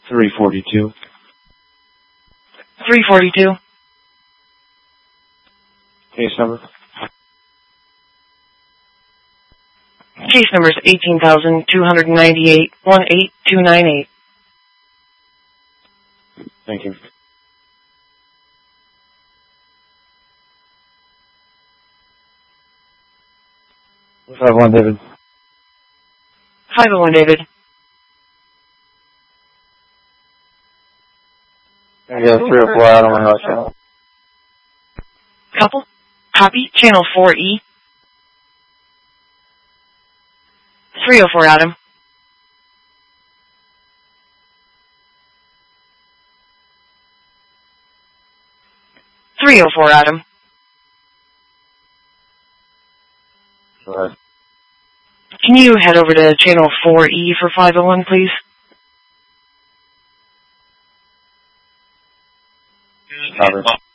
342. 342. Case number? Case number is 18,298, 18298. Thank you. 501, David. 501, David. Yeah, 304, Adam, on house channel. Couple? Copy. Channel 4E. 304, Adam. Adam. Go ahead. Can you head over to channel 4E for 501, please? Copy.